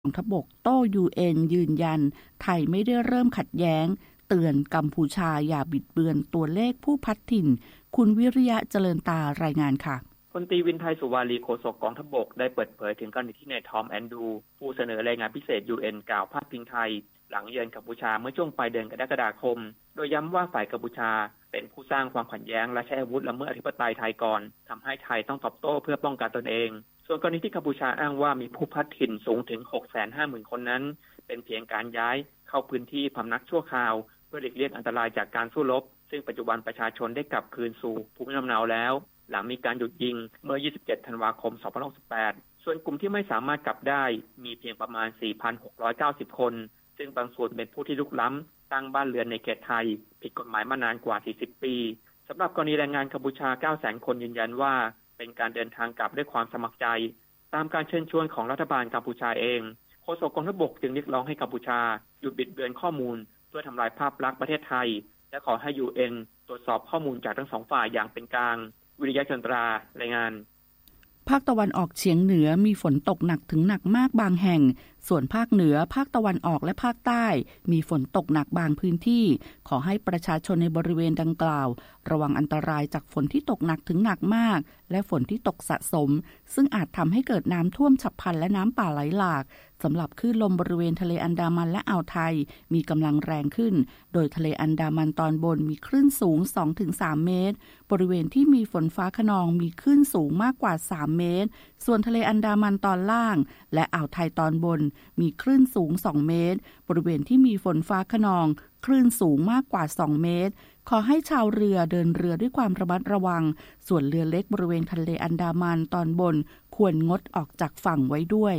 กองทัพบกโต้ UN ยืนยันไทยไม่ได้เริ่มขัดแย้งเตือนกัมพูชาอย่าบิดเบือนตัวเลขผู้พัดถิ่นคุณวิริยะเจริญตารายงานค่ะพลตรีวินไทยสุวารีโฆษกกองทัพบกได้เปิดเผยถึงกรณีที่นายทอมแอนดูผู้เสนอรายงานพิเศษ UN กล่าวพาดพิงไทยหลังเยือนกัมพูชาเมื่อช่วงปลายเดือนกรกฎาคมโดยย้ำว่าฝ่ายกัมพูชาเป็นผู้สร้างความขัดแย้งและใช้อาวุธละเมิดอธิปไตยไทยก่อนทำให้ไทยต้องตอบโต้เพื่อป้องกันตนเองส่วนกรณีที่กัมพูชาอ้างว่ามีผู้พัดถิ่นสูงถึง 650,000 คนนั้นเป็นเพียงการย้ายเข้าพื้นที่พำนักชั่วคราวเพื่อหลีกเลี่ยงอันตรายจากการสู้รบซึ่งปัจจุบันประชาชนได้กลับคืนสู่ภูมิลำเนาแล้วหลังมีการหยุดยิงเมื่อ 27 ธันวาคม 2568 ส่วนกลุ่มที่ไม่สามารถกลับได้มีเพียงประมาณ 4,690 คนซึ่งบางส่วนเป็นผู้ที่ลุกล้ำตั้งบ้านเรือนในเขตไทยผิดกฎหมายมานานกว่า 40 ปีสำหรับกรณีแรงงานกัมพูชา 900,000 คนยืนยันว่าเป็นการเดินทางกลับด้วยความสมัครใจตามการเชิญชวนของรัฐบาลกัมพูชาเองโฆษกกองทัพบกจึงเรียกร้องให้กัมพูชาหยุดบิดเบือนข้อมูลเพื่อทำลายภาพลักษณ์ประเทศไทยและขอให้ UN ตรวจสอบข้อมูลจากทั้งสองฝ่ายอย่างเป็นกลางวิริยะจันทรารายงานภาคตะวันออกเฉียงเหนือมีฝนตกหนักถึงหนักมากบางแห่งส่วนภาคเหนือภาคตะวันออกและภาคใต้มีฝนตกหนักบางพื้นที่ขอให้ประชาชนในบริเวณดังกล่าวระวังอันตรายจากฝนที่ตกหนักถึงหนักมากและฝนที่ตกสะสมซึ่งอาจทำให้เกิดน้ำท่วมฉับพลันและน้ำป่าไหลหลากสำหรับคลื่นลมบริเวณทะเลอันดามันและอ่าวไทยมีกำลังแรงขึ้นโดยทะเลอันดามันตอนบนมีคลื่นสูง 2-3 เมตรบริเวณที่มีฝนฟ้าคะนองมีคลื่นสูงมากกว่า3เมตรส่วนทะเลอันดามันตอนล่างและอ่าวไทยตอนบนมีคลื่นสูง2เมตรบริเวณที่มีฝนฟ้าคะนองคลื่นสูงมากกว่า2เมตรขอให้ชาวเรือเดินเรือด้วยความระมัดระวังส่วนเรือเล็กบริเวณทะเลอันดามันตอนบนควรงดออกจากฝั่งไว้ด้วย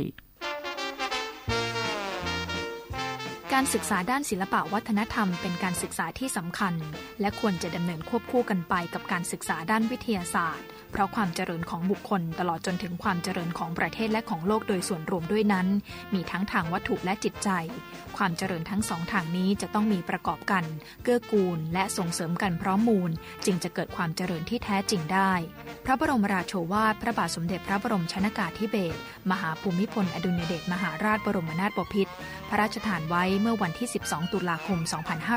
การศึกษาด้านศิลปะวัฒนธรรมเป็นการศึกษาที่สำคัญและควรจะดำเนินควบคู่กันไปกับการศึกษาด้านวิทยาศาสตร์เพราะความเจริญของบุคคลตลอดจนถึงความเจริญของประเทศและของโลกโดยส่วนรวมด้วยนั้นมีทั้งทางวัตถุและจิตใจความเจริญทั้งสองทางนี้จะต้องมีประกอบกันเกื้อกูลและส่งเสริมกันพร้อมมูลจึงจะเกิดความเจริญที่แท้จริงได้พระบรมราโชวาทพระบาทสมเด็จพระบรมชนกาธิเบศรมหาภูมิพลอดุลยเดชมหาราชบรมนาถบพิตรพระราชทานไว้เมื่อวันที่12 ตุลาคม 2510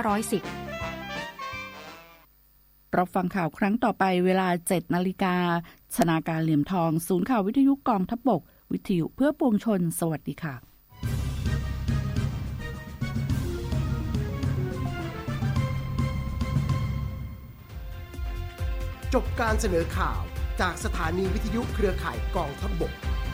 รับฟังข่าวครั้งต่อไปเวลา 7 นาฬิกาชนาการเหลี่ยมทองศูนย์ข่าววิทยุกองทัพบกวิทยุเพื่อปวงชนสวัสดีค่ะจบการเสนอข่าวจากสถานีวิทยุเครือข่ายกองทัพบก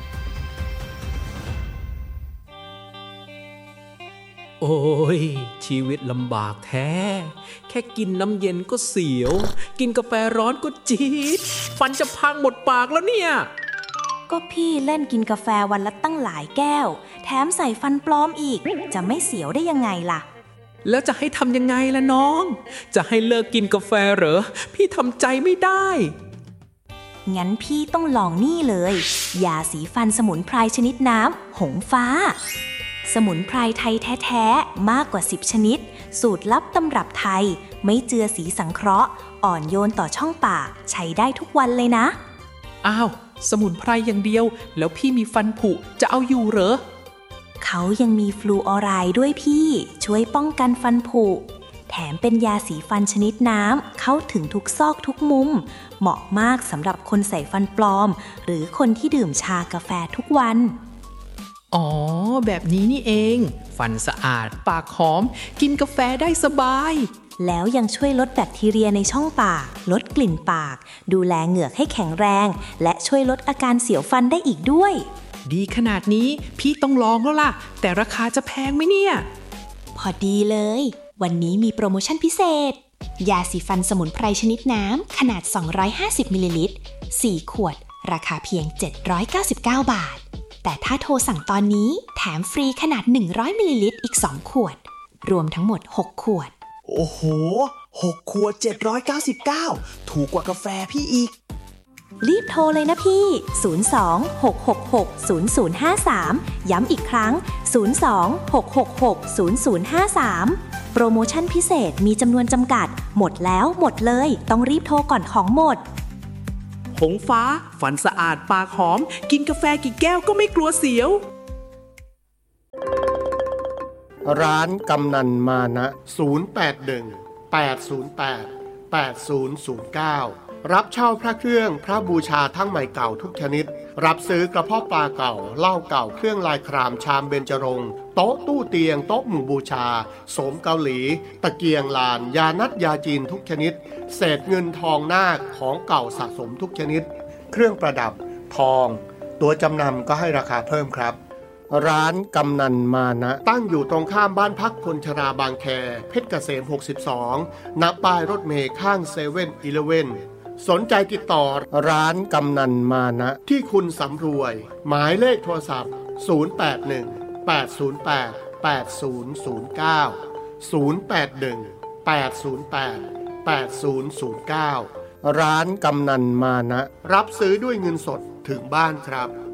โอ้ยชีวิตลำบากแท้แค่กินน้ำเย็นก็เสียวกินกาแฟร้อนก็จี๊ดฟันจะพังหมดปากแล้วเนี่ยก็พี่เล่นกินกาแฟวันละตั้งหลายแก้วแถมใส่ฟันปลอมอีกจะไม่เสียวได้ยังไงล่ะแล้วจะให้ทำยังไงล่ะน้องจะให้เลิกกินกาแฟเหรอพี่ทำใจไม่ได้งั้นพี่ต้องลองนี่เลยยาสีฟันสมุนไพรชนิดน้ำหงฟ้าสมุนไพรไทยแท้ๆมากกว่า10ชนิดสูตรลับตำรับไทยไม่เจือสีสังเคราะห์อ่อนโยนต่อช่องปากใช้ได้ทุกวันเลยนะอ้าวสมุนไพรอย่างเดียวแล้วพี่มีฟันผุจะเอาอยู่เหรอเขายังมีฟลูออไรด์ด้วยพี่ช่วยป้องกันฟันผุแถมเป็นยาสีฟันชนิดน้ำเข้าถึงทุกซอกทุกมุมเหมาะมากสำหรับคนใส่ฟันปลอมหรือคนที่ดื่มชากาแฟทุกวันอ๋อแบบนี้นี่เองฟันสะอาดปากหอมกินกาแฟได้สบายแล้วยังช่วยลดแบคทีเรียในช่องปากลดกลิ่นปากดูแลเหงือกให้แข็งแรงและช่วยลดอาการเสียวฟันได้อีกด้วยดีขนาดนี้พี่ต้องลองแล้วล่ะแต่ราคาจะแพงไหมเนี่ยพอดีเลยวันนี้มีโปรโมชั่นพิเศษยาสีฟันสมุนไพรชนิดน้ำขนาด250มิลลิลิตร4ขวดราคาเพียง799 บาทแต่ถ้าโทรสั่งตอนนี้แถมฟรีขนาด100มิลลิลิตรอีก2ขวดรวมทั้งหมด6ขวดโอ้โห6ขวด799ถูกกว่ากาแฟพี่อีกรีบโทรเลยนะพี่02-666-0053ย้ำอีกครั้ง02-666-0053โปรโมชั่นพิเศษมีจำนวนจำกัดหมดแล้วหมดเลยต้องรีบโทรก่อนของหมดหงฟ้าฟันสะอาดปากหอมกินกาแฟกี่แก้วก็ไม่กลัวเสียวร้านกำนันมานะ081-808-8009รับเช่าพระเครื่องพระบูชาทั้งใหม่เก่าทุกชนิดรับซื้อกระเพาะปลาเก่าเหล้าเก่าเครื่องลายครามชามเบญจรงค์โต๊ะตู้เตียงโต๊ะหมู่บูชาโสมเกาหลีตะเกียงลานยานัดยาจีนทุกชนิดเศษเงินทองนาคของเก่าสะสมทุกชนิดเครื่องประดับทองตัวจำนำก็ให้ราคาเพิ่มครับร้านกำนันมานะตั้งอยู่ตรงข้ามบ้านพักคนชราบางแคเพชรเกษม62ณป้ายรถเมล์ข้างเซเว่นอีเลฟเว่นสนใจติดต่อร้านกำนันมานะที่คุณสำรวยหมายเลขโทรศัพท์081-808-8009 ร้านกำนันมานะรับซื้อด้วยเงินสดถึงบ้านครับ